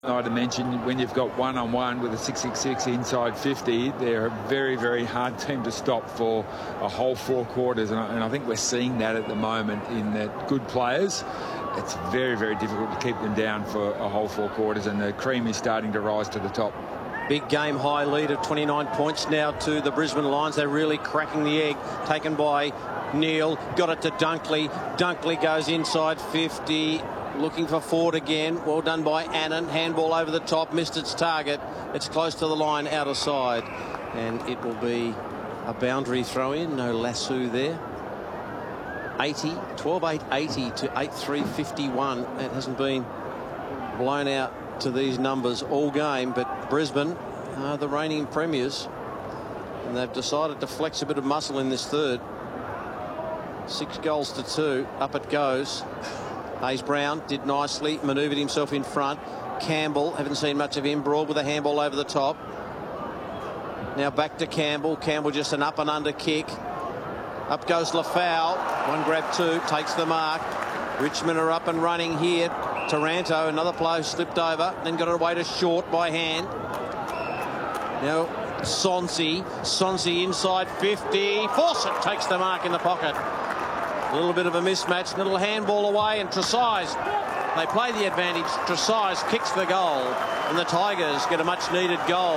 I'd mention when you've got one-on-one with a 666 inside 50, they're a very, very hard team to stop for a whole 4 quarters. And I think we're seeing that at the moment in that good players. It's very, very difficult to keep them down for a whole 4 quarters, and the cream is starting to rise to the top. Big game high lead of 29 points now to the Brisbane Lions. They're really cracking the egg. Taken by Neil. Got it to Dunkley. Dunkley goes inside 50. Looking for Ford again. Well done by Annan. Handball over the top. Missed its target. It's close to the line, out of side. And it will be a boundary throw in. No lasso there. 12-8, 80 to 8-3, 51. It hasn't been blown out to these numbers all game, but Brisbane are the reigning premiers, and they've decided to flex a bit of muscle in this third. 6 goals to 2. Up it goes. Hayes Brown did nicely, manoeuvred himself in front. Campbell, haven't seen much of him, Broad with a handball over the top. Now back to Campbell. Campbell just an up and under kick. Up goes Lafau. 1 grab 2, takes the mark. Richmond are up and running here. Taranto, another player slipped over, then got it away to Short by hand. Now Sonsi inside 50. Fawcett takes the mark in the pocket. A little bit of a mismatch, little handball away, and Tresize, they play the advantage. Tresize kicks the goal, and the Tigers get a much needed goal.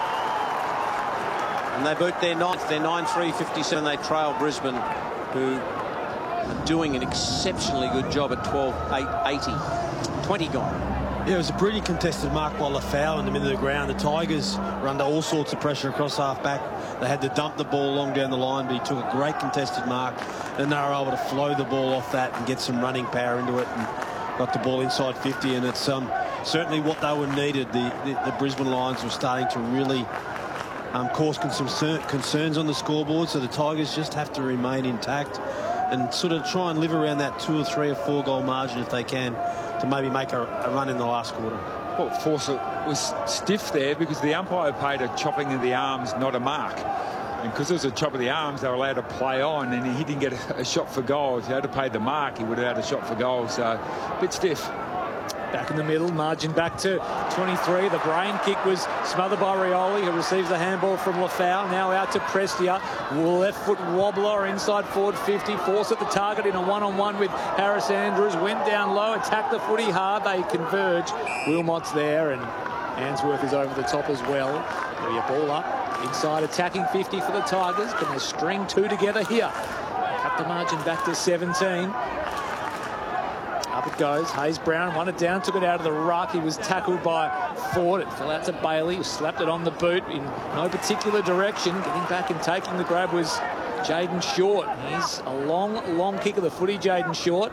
And they boot their 9th, their 9-3-57. They trail Brisbane, who are doing an exceptionally good job at 12-8-80. 20 gone. Yeah, it was a pretty contested mark by Lafau in the middle of the ground. The Tigers were under all sorts of pressure across half-back. They had to dump the ball long down the line, but he took a great contested mark. Then they were able to flow the ball off that and get some running power into it, and got the ball inside 50. And it's certainly what they were needed. The Brisbane Lions were starting to really cause some concerns on the scoreboard, so the Tigers just have to remain intact and sort of try and live around that 2 or 3 or 4 goal margin if they can, to maybe make a run in the last quarter. Well, Fawcett was stiff there because the umpire paid a chopping of the arms, not a mark. And because it was a chop of the arms, they were allowed to play on, and he didn't get a shot for goal. If he had to pay the mark, he would have had a shot for goal. So a bit stiff. Back in the middle, margin back to 23. The brain kick was smothered by Rioli, who receives the handball from Lafau. Now out to Prestia. Left foot wobbler inside forward 50. Force at the target in a one-on-one with Harris Andrews. Went down low, attacked the footy hard. They converge. Wilmot's there, and Answorth is over the top as well. There'll be a ball up. Inside attacking 50 for the Tigers. Can they string 2 together here? Cut the margin back to 17. Up it goes. Hayes Brown won it down, took it out of the ruck. He was tackled by Ford. It fell out to Bailey, who slapped it on the boot in no particular direction. Getting back and taking the grab was Jaden Short. He's a long kick of the footy, Jaden Short.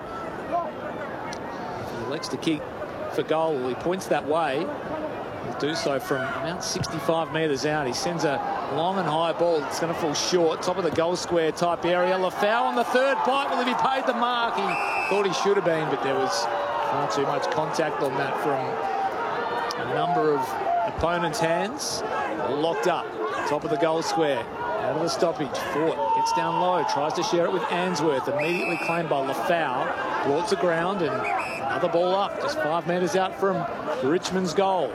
If he elects to kick for goal, he points that way. He'll do so from about 65 metres out. He sends a long and high ball. It's going to fall short. Top of the goal square type area. Lafau on the third bite. Will he be paid the mark? He thought he should have been, but there was far too much contact on that from a number of opponents' hands. Locked up. Top of the goal square. Out of the stoppage. Fort gets down low. Tries to share it with Answorth. Immediately claimed by Lafau. Brought to ground, and another ball up. Just 5 metres out from Richmond's goal.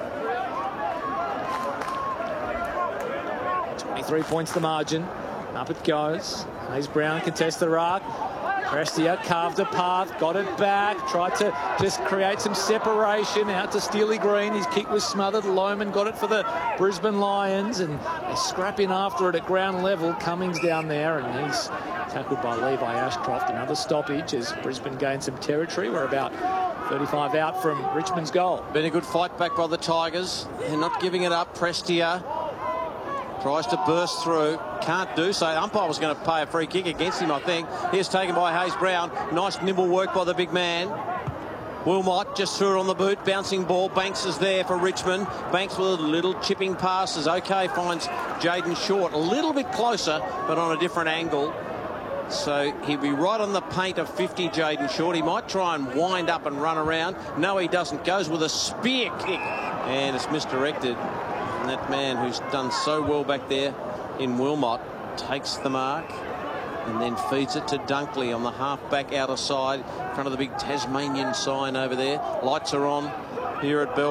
23 points the margin. Up it goes. Hayes Brown contests the ruck. Prestia carved a path, got it back, tried to just create some separation out to Steely Green. His kick was smothered. Lohman got it for the Brisbane Lions, and they scrap in after it at ground level. Cummings down there, and he's tackled by Levi Ashcroft. Another stoppage as Brisbane gained some territory. We're about 35 out from Richmond's goal. Been a good fight back by the Tigers. They're not giving it up. Prestia tries to burst through, can't do so. Umpire was going to pay a free kick against him, I think. Here's taken by Hayes Brown. Nice nimble work by the big man. Wilmot just threw it on the boot, bouncing ball. Banks is there for Richmond. Banks with little chipping passes. OK, finds Jaden Short a little bit closer, but on a different angle. So he'll be right on the paint of 50, Jaden Short. He might try and wind up and run around. No, he doesn't. Goes with a spear kick, and it's misdirected. And that man who's done so well back there in Wilmot takes the mark and then feeds it to Dunkley on the half-back outer side in front of the big Tasmanian sign over there. Lights are on here at Bell.